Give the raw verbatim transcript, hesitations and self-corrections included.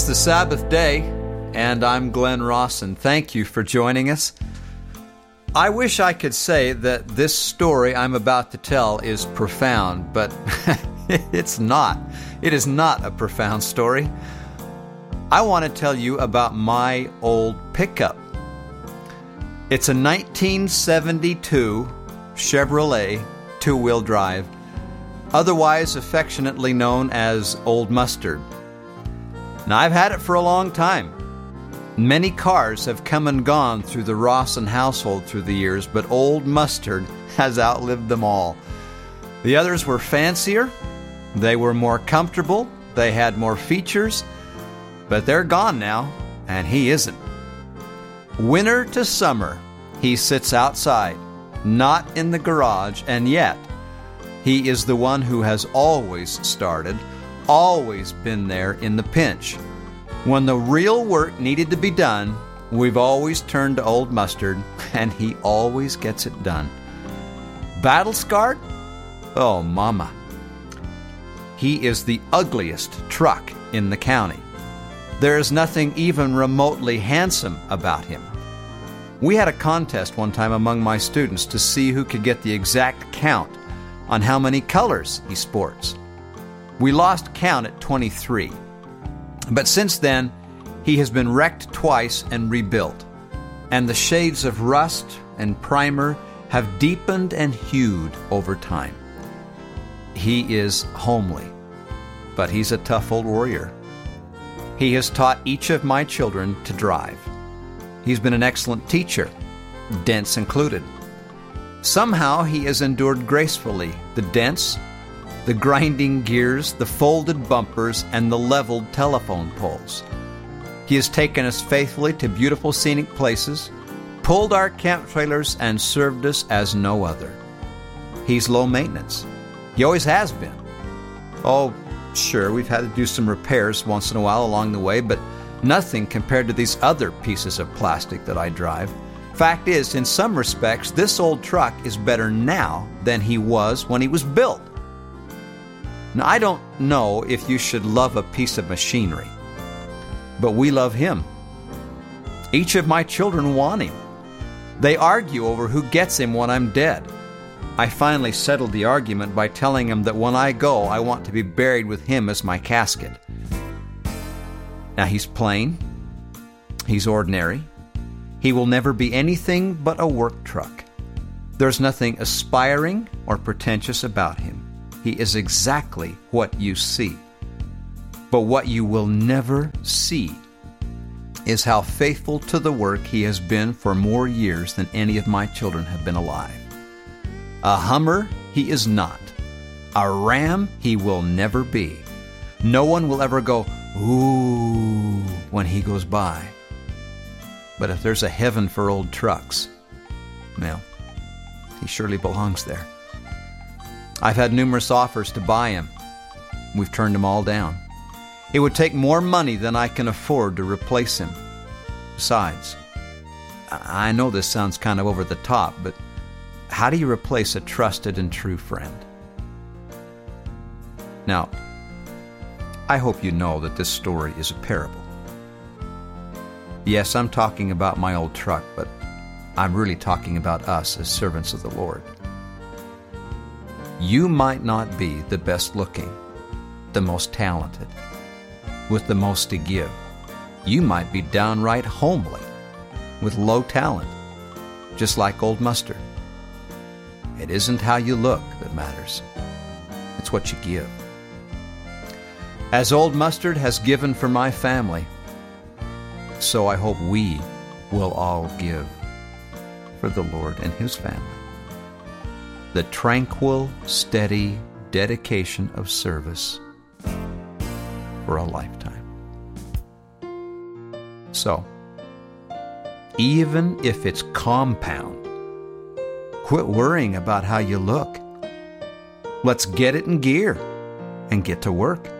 the Sabbath day, and I'm Glenn Rawson. Thank you for joining us. I wish I could say that this story I'm about to tell is profound, but it's not. It is not a profound story. I want to tell you about my old pickup. It's a nineteen seventy-two Chevrolet two-wheel drive, otherwise affectionately known as Old Mustard. Now, I've had it for a long time. Many cars have come and gone through the Rawson household through the years, but Old Mustard has outlived them all. The others were fancier, they were more comfortable, they had more features, but they're gone now, and he isn't. Winter to summer, he sits outside, not in the garage, and yet he is the one who has always started, always been there in the pinch. When the real work needed to be done, we've always turned to Old Mustard, and he always gets it done. Battle scarred? Oh, mama. He is the ugliest truck in the county. There is nothing even remotely handsome about him. We had a contest one time among my students to see who could get the exact count on how many colors he sports. We lost count at twenty-three. But since then, he has been wrecked twice and rebuilt, and the shades of rust and primer have deepened and hued over time. He is homely, but he's a tough old warrior. He has taught each of my children to drive. He's been an excellent teacher, dents included. Somehow he has endured gracefully the dents, the grinding gears, the folded bumpers, and the leveled telephone poles. He has taken us faithfully to beautiful scenic places, pulled our camp trailers, and served us as no other. He's low maintenance. He always has been. Oh, sure, we've had to do some repairs once in a while along the way, but nothing compared to these other pieces of plastic that I drive. Fact is, in some respects, this old truck is better now than he was when he was built. Now, I don't know if you should love a piece of machinery, but we love him. Each of my children want him. They argue over who gets him when I'm dead. I finally settled the argument by telling him that when I go, I want to be buried with him as my casket. Now, he's plain. He's ordinary. He will never be anything but a work truck. There's nothing aspiring or pretentious about him. He is exactly what you see. But what you will never see is how faithful to the work he has been for more years than any of my children have been alive. A Hummer he is not. A Ram he will never be. No one will ever go, ooh, when he goes by. But if there's a heaven for old trucks, well, he surely belongs there. I've had numerous offers to buy him. We've turned them all down. It would take more money than I can afford to replace him. Besides, I know this sounds kind of over the top, but how do you replace a trusted and true friend? Now, I hope you know that this story is a parable. Yes, I'm talking about my old truck, but I'm really talking about us as servants of the Lord. You might not be the best looking, the most talented, with the most to give. You might be downright homely, with low talent, just like Old Mustard. It isn't how you look that matters. It's what you give. As Old Mustard has given for my family, so I hope we will all give for the Lord and His family. The tranquil, steady dedication of service for a lifetime. So, even if it's compound, quit worrying about how you look. Let's get it in gear and get to work.